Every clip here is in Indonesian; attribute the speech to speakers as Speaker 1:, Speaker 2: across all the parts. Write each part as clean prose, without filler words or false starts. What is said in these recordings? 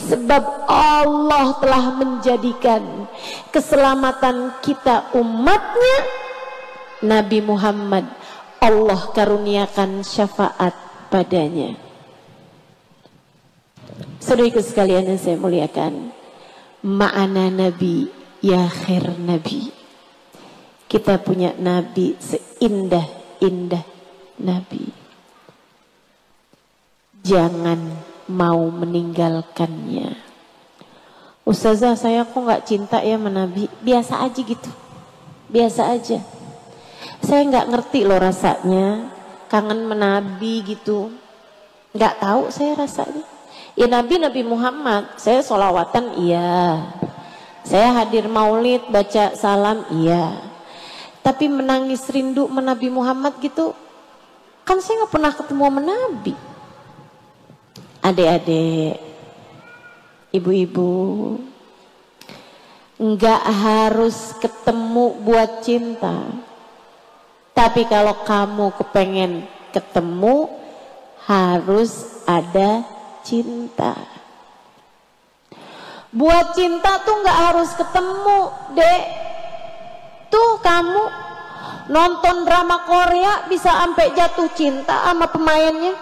Speaker 1: Sebab Allah telah menjadikan keselamatan kita umatnya Nabi Muhammad, Allah karuniakan syafaat padanya. Saudaraku sekalian yang saya muliakan, ma'ana Nabi ya khair Nabi. Kita punya Nabi seindah-indah Nabi. Jangan mau meninggalkannya. Ustazah, saya kok gak cinta ya sama Nabi? Biasa aja gitu. Biasa aja. Saya gak ngerti loh rasanya kangen menabi gitu. Gak tahu saya rasanya. Ya Nabi Muhammad, saya sholawatan iya. Saya hadir maulid, baca salam iya. Tapi menangis rindu menabi Muhammad gitu, kan saya gak pernah ketemu sama Nabi. Adik-adik, ibu-ibu, enggak harus ketemu buat cinta. Tapi kalau kamu kepengen ketemu, harus ada cinta. Buat cinta tuh enggak harus ketemu, Dek. Tuh kamu nonton drama Korea bisa sampai jatuh cinta sama pemainnya.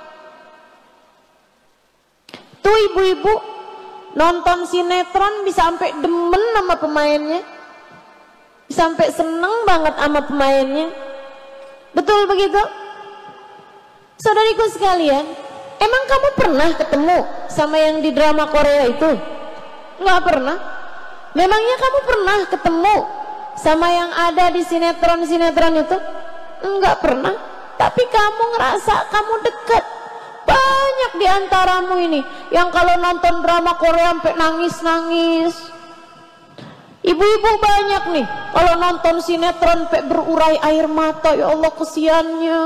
Speaker 1: Tuh ibu-ibu nonton sinetron bisa sampai demen sama pemainnya, bisa sampai seneng banget sama pemainnya. Betul begitu? Saudariku sekalian, emang kamu pernah ketemu sama yang di drama Korea itu? Nggak pernah. Memangnya kamu pernah ketemu sama yang ada di sinetron-sinetron itu? Nggak pernah. Tapi kamu ngerasa kamu dekat. Banyak di antaramu ini yang kalau nonton drama Korea sampai nangis-nangis. Ibu-ibu banyak nih kalau nonton sinetron sampai berurai air mata. Ya Allah, kesiannya.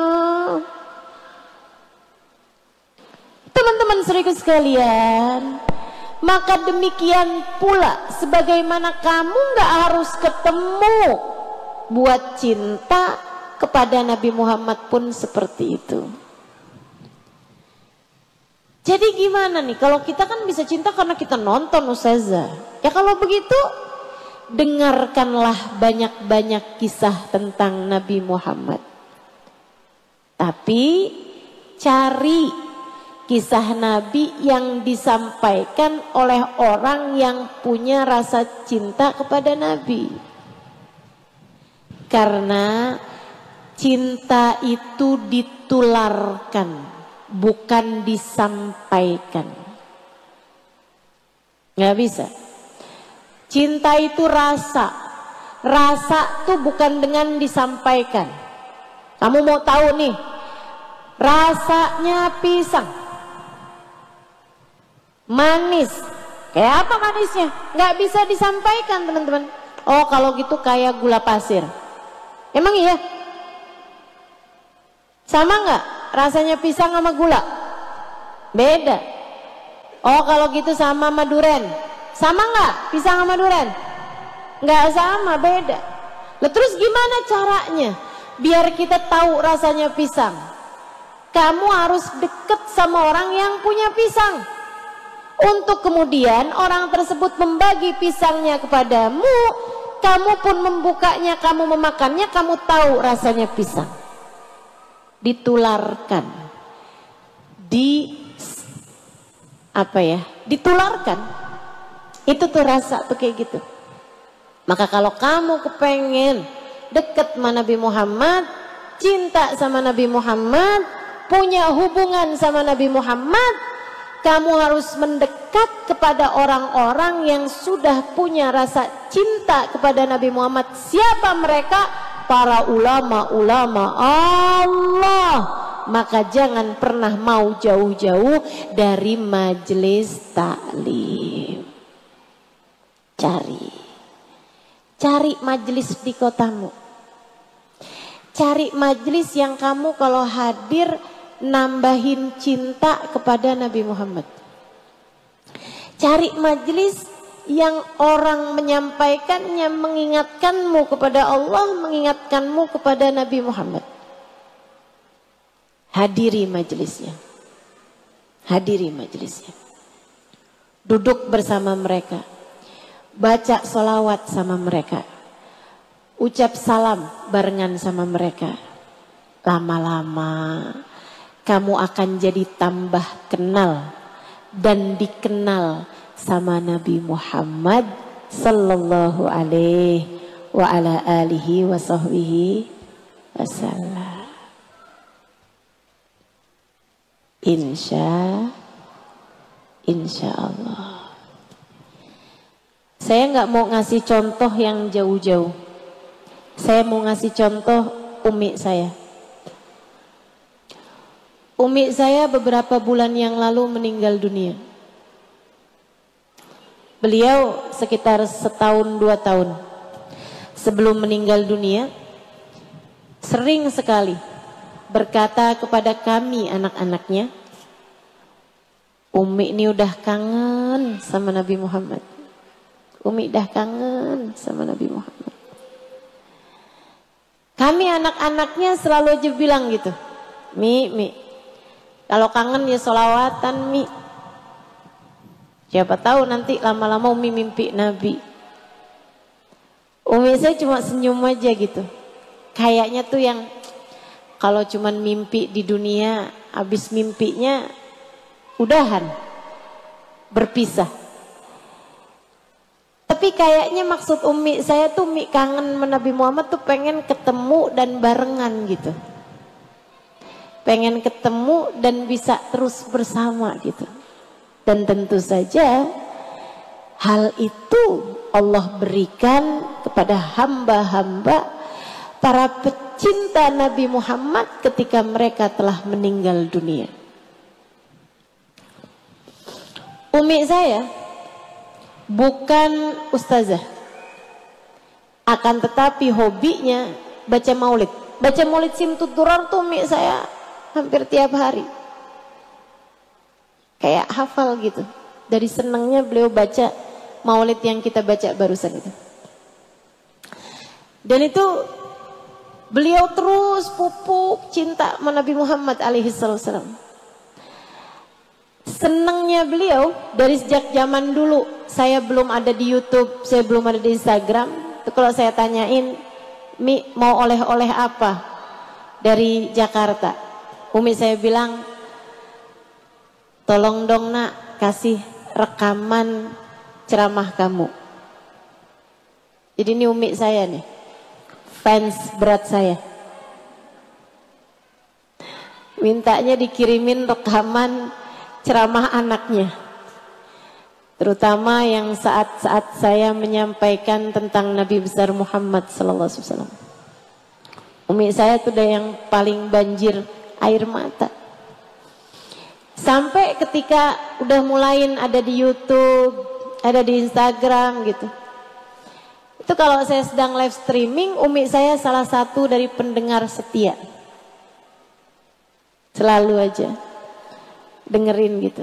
Speaker 1: Teman-teman saudaraku sekalian, maka demikian pula sebagaimana kamu gak harus ketemu buat cinta kepada Nabi Muhammad pun seperti itu. Jadi gimana nih kalau kita kan bisa cinta karena kita nonton Ustazah. Ya kalau begitu dengarkanlah banyak-banyak kisah tentang Nabi Muhammad. Tapi cari kisah Nabi yang disampaikan oleh orang yang punya rasa cinta kepada Nabi. Karena cinta itu ditularkan, bukan disampaikan. Nggak bisa. Cinta itu rasa. Rasa tuh bukan dengan disampaikan. Kamu mau tahu nih, rasanya pisang manis. Kayak apa manisnya? Nggak bisa disampaikan, teman-teman. Oh, kalau gitu kayak gula pasir. Emang iya? Sama nggak rasanya pisang sama gula? Beda. Oh, kalau gitu sama duren. Sama nggak pisang sama duren? Nggak sama, beda. Lah terus gimana caranya biar kita tahu rasanya pisang? Kamu harus deket sama orang yang punya pisang. Untuk kemudian orang tersebut membagi pisangnya kepadamu, kamu pun membukanya, kamu memakannya, kamu tahu rasanya pisang. Ditularkan, ditularkan. Itu tuh rasa tuh kayak gitu. Maka kalau kamu kepengen deket sama Nabi Muhammad, cinta sama Nabi Muhammad, punya hubungan sama Nabi Muhammad, kamu harus mendekat kepada orang-orang yang sudah punya rasa cinta kepada Nabi Muhammad. Siapa mereka? Para ulama-ulama Allah. Maka jangan pernah mau jauh-jauh dari majelis taklim. Cari majelis di kotamu. Cari majelis yang kamu kalau hadir nambahin cinta kepada Nabi Muhammad. Cari majelis yang orang menyampaikannya mengingatkanmu kepada Allah, mengingatkanmu kepada Nabi Muhammad. Hadiri majelisnya. Hadiri majelisnya. duduk bersama mereka, baca sholawat sama mereka, ucap salam barengan sama mereka. Lama-lama kamu akan jadi tambah kenal dan dikenal sama Nabi Muhammad sallallahu alaihi wa ala alihi wa sahbihi wasallam. Insya Allah. Saya nggak mau ngasih contoh yang jauh-jauh. Saya mau ngasih contoh umi saya. Umi saya beberapa bulan yang lalu meninggal dunia. Beliau sekitar 1-2 tahun sebelum meninggal dunia, sering sekali berkata kepada kami anak-anaknya, Umi ini udah kangen sama Nabi Muhammad. Umi udah kangen sama Nabi Muhammad. Kami anak-anaknya selalu aja bilang gitu, Mi, kalau kangen ya sholawatan Mi. Siapa tahu nanti lama-lama Umi mimpi Nabi. Umi saya cuma senyum aja gitu. Kayaknya tuh yang kalau cuman mimpi di dunia, habis mimpinya udahan, berpisah. Tapi kayaknya maksud Umi saya tuh Umi kangen sama Nabi Muhammad tuh pengen ketemu dan barengan gitu. Pengen ketemu dan bisa terus bersama gitu. Dan tentu saja hal itu Allah berikan kepada hamba-hamba para pecinta Nabi Muhammad ketika mereka telah meninggal dunia. Umi saya bukan ustazah, akan tetapi hobinya baca maulid. Baca maulid Simtud Durar tuh Umi saya hampir tiap hari. Kayak hafal gitu. Dari senangnya beliau baca maulid yang kita baca barusan itu. Dan itu beliau terus pupuk cinta sama Nabi Muhammad alaihi salam. Senangnya beliau dari sejak zaman dulu, saya belum ada di YouTube, saya belum ada di Instagram. Itu kalau saya tanyain, Mi mau oleh-oleh apa dari Jakarta? Umi saya bilang, tolong dong nak kasih rekaman ceramah kamu. Jadi ini Umi saya nih, fans berat saya. Mintanya dikirimin rekaman ceramah anaknya. Terutama yang saat-saat saya menyampaikan tentang Nabi besar Muhammad sallallahu alaihi wasallam. Umi saya tuh udah yang paling banjir air mata. Sampai ketika udah mulai ada di YouTube, ada di Instagram gitu. Itu kalau saya sedang live streaming, Umi saya salah satu dari pendengar setia. Selalu aja dengerin gitu.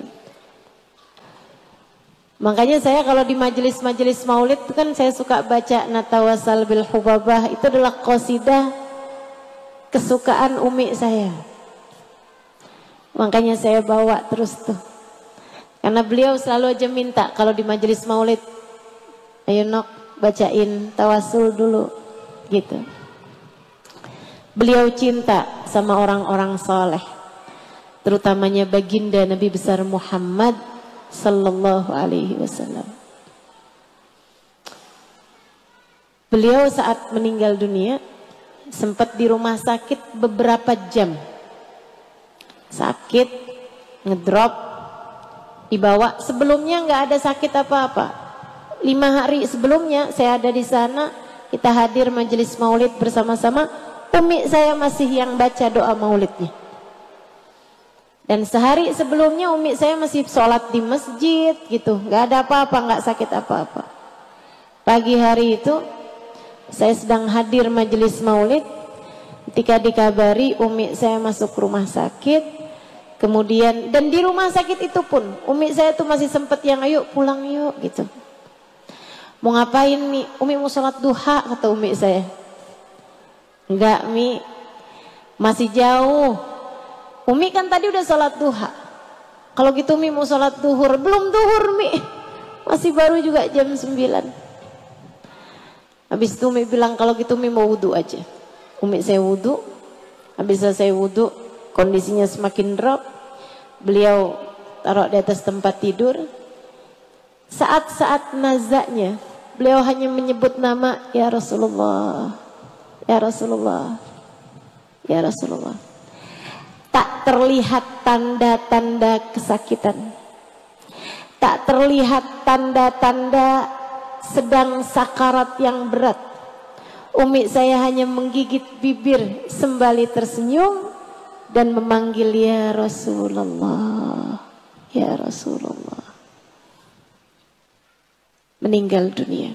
Speaker 1: Makanya saya kalau di majelis-majelis maulid itu kan saya suka baca Natawasal bil Hubabah. Itu adalah qasidah kesukaan Umi saya. Makanya saya bawa terus tuh. Karena beliau selalu aja minta kalau di majelis maulid, ayo nok bacain tawasul dulu gitu. Beliau cinta sama orang-orang soleh, terutamanya baginda Nabi besar Muhammad sallallahu alaihi wasallam. Beliau saat meninggal dunia sempat di rumah sakit beberapa jam. Sakit, ngedrop, dibawa. Sebelumnya nggak ada sakit apa-apa. 5 hari sebelumnya saya ada di sana, kita hadir majelis maulid bersama-sama. Umi saya masih yang baca doa maulidnya. Dan sehari sebelumnya Umi saya masih sholat di masjid gitu, nggak ada apa-apa, nggak sakit apa-apa. Pagi hari itu saya sedang hadir majelis maulid, ketika dikabari Umi saya masuk rumah sakit. Kemudian dan di rumah sakit itu pun Umi saya tuh masih sempet yang ayo pulang yuk gitu. Mau ngapain Mi? Umi mau sholat duha kata Umi saya. Enggak Mi, masih jauh. Umi kan tadi udah sholat duha. Kalau gitu Mi mau sholat duhur. Belum duhur Mi. Masih baru juga jam 9. Habis itu Umi bilang kalau gitu Umi mau wudhu aja. Umi saya wudhu. Habis selesai wudhu kondisinya semakin drop. Beliau taruh di atas tempat tidur. Saat-saat nazaknya beliau hanya menyebut nama ya Rasulullah. Ya Rasulullah. Ya Rasulullah. Tak terlihat tanda-tanda kesakitan. Tak terlihat tanda-tanda sedang sakarat yang berat. Umi saya hanya menggigit bibir sembari tersenyum dan memanggil ya Rasulullah. Ya Rasulullah. Meninggal dunia.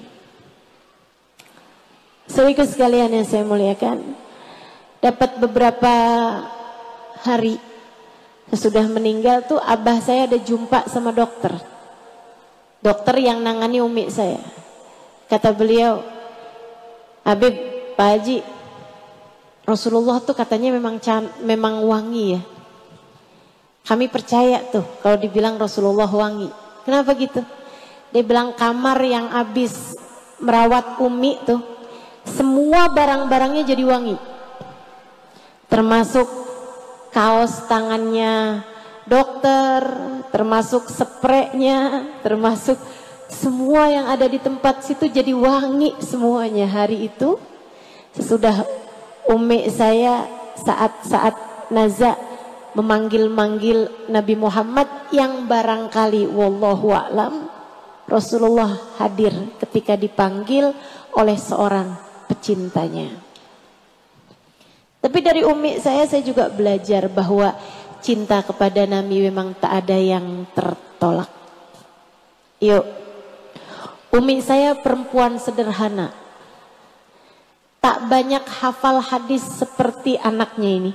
Speaker 1: Saudaraku sekalian yang saya muliakan, dapat beberapa hari sesudah meninggal tuh abah saya ada jumpa sama dokter. Dokter yang nangani umi saya. Kata beliau, Habib, Pak Haji, Rasulullah tuh katanya memang wangi ya. Kami percaya tuh kalau dibilang Rasulullah wangi. Kenapa gitu? Dia bilang kamar yang habis merawat umi tuh, semua barang-barangnya jadi wangi. Termasuk kaos tangannya dokter, termasuk spraynya, termasuk semua yang ada di tempat situ jadi wangi semuanya. Hari itu sesudah umi saya saat-saat nazak memanggil-manggil Nabi Muhammad yang barangkali wallahu a'lam Rasulullah hadir ketika dipanggil oleh seorang pecintanya. Tapi dari umi saya juga belajar bahwa cinta kepada Nabi memang tak ada yang tertolak. Yuk, umi saya perempuan sederhana. Tak banyak hafal hadis seperti anaknya ini.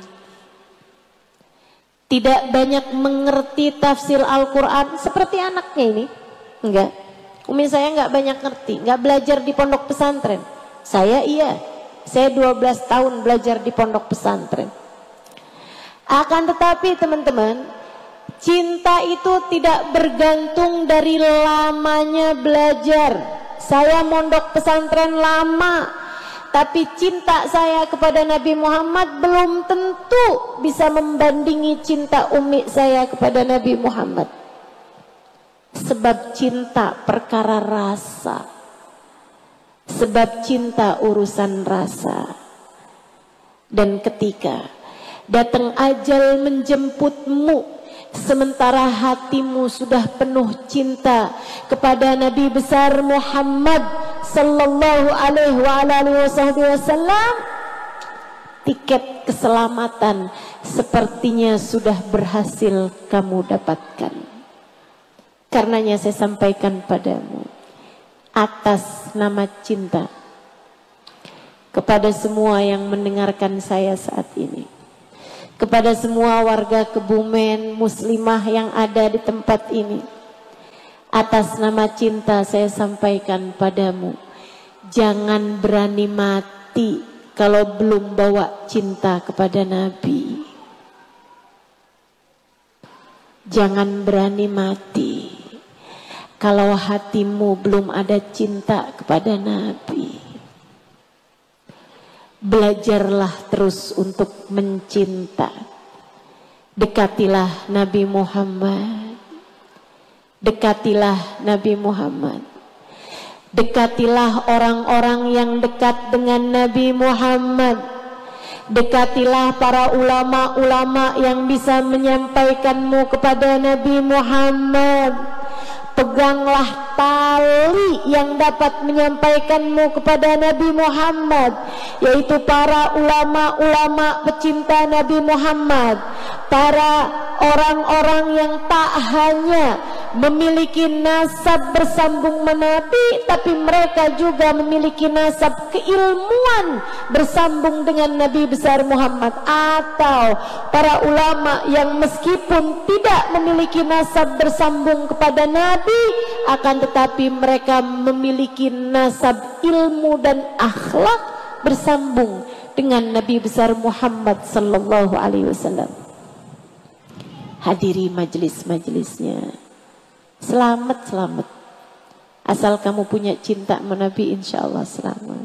Speaker 1: Tidak banyak mengerti tafsir Al-Quran seperti anaknya ini. Enggak. Umi saya enggak banyak ngerti. Enggak belajar di pondok pesantren. Saya iya. Saya 12 tahun belajar di pondok pesantren. Akan tetapi teman-teman, cinta itu tidak bergantung dari lamanya belajar. Saya mondok pesantren lama, tapi cinta saya kepada Nabi Muhammad belum tentu bisa membandingi cinta umi saya kepada Nabi Muhammad. Sebab cinta perkara rasa. Sebab cinta urusan rasa. Dan ketika datang ajal menjemputmu, sementara hatimu sudah penuh cinta kepada Nabi besar Muhammad sallallahu alaihi wasallam, tiket keselamatan sepertinya sudah berhasil kamu dapatkan. Karenanya saya sampaikan padamu atas nama cinta kepada semua yang mendengarkan saya saat ini, kepada semua warga Kebumen muslimah yang ada di tempat ini, atas nama cinta saya sampaikan padamu, jangan berani mati kalau belum bawa cinta kepada Nabi. Jangan berani mati kalau hatimu belum ada cinta kepada Nabi. Belajarlah terus untuk mencinta. Dekatilah Nabi Muhammad. Dekatilah Nabi Muhammad. Dekatilah orang-orang yang dekat dengan Nabi Muhammad. Dekatilah para ulama-ulama yang bisa menyampaikanmu kepada Nabi Muhammad. Peganglah tali yang dapat menyampaikanmu kepada Nabi Muhammad, yaitu para ulama-ulama pecinta Nabi Muhammad, para orang-orang yang tak hanya memiliki nasab bersambung Nabi, tapi mereka juga memiliki nasab keilmuan bersambung dengan Nabi besar Muhammad, atau para ulama yang meskipun tidak memiliki nasab bersambung kepada Nabi, akan tetapi mereka memiliki nasab ilmu dan akhlak bersambung dengan Nabi besar Muhammad sallallahu alaihi wasallam. Hadiri majelis-majelisnya, selamat Asal kamu punya cinta sama Nabi, insya Allah selamat.